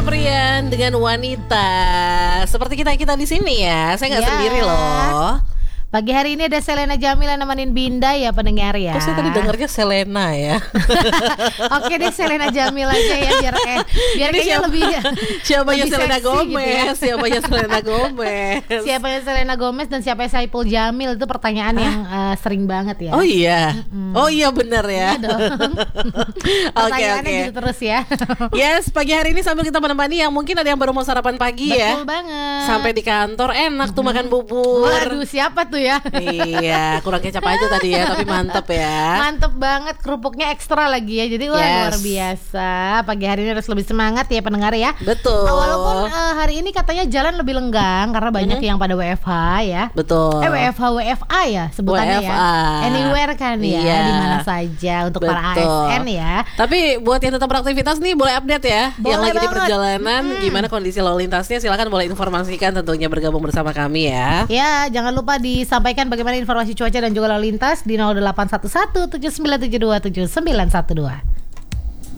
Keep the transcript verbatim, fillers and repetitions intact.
Febrian dengan wanita. Seperti kita-kita di sini ya. Saya nggak Ya. sendiri loh. Pagi hari ini ada Selena Jamila nemenin Binda ya pendengar ya. Kok saya tadi dengarnya Selena ya. Oke deh Selena Jamila aja ya biar eh biar Ini kayaknya siapa- lebih Siapanya lebih Selena seksi Gomez? gitu ya. Siapanya Selena Gomez? Siapanya Selena Gomez dan siapa Saipul Jamil itu pertanyaan yang uh, sering banget ya. Oh iya. Oh iya benar ya. Iya dong. Oke Pertanyaannya oke. gitu terus ya. Yes, pagi hari ini sambil kita menemani yang mungkin ada yang baru mau sarapan pagi ya. Betul banget. Sampai di kantor enak tuh makan bubur. Waduh siapa tuh ya? Iya, kurang kecap aja tadi ya, tapi mantep ya. Mantep banget, kerupuknya ekstra lagi ya. Jadi wah Yes. luar biasa. Pagi hari ini harus lebih semangat ya pendengar ya. Betul. Nah, walaupun uh, hari ini katanya jalan lebih lenggang karena banyak yang pada W F H ya. Betul. Eh W F H W F A ya sebutannya W F A. ya. Anywhere kan ya, Iya. di mana saja untuk para Betul. A S N ya. Tapi buat yang tetap beraktivitas nih boleh update ya. Boleh yang lagi di banget. perjalanan gimana kondisi lalu lintasnya, silakan boleh informasikan tentunya bergabung bersama kami ya. Ya, jangan lupa disampaikan bagaimana informasi cuaca dan juga lalu lintas di nol delapan satu satu tujuh sembilan tujuh dua tujuh sembilan satu dua.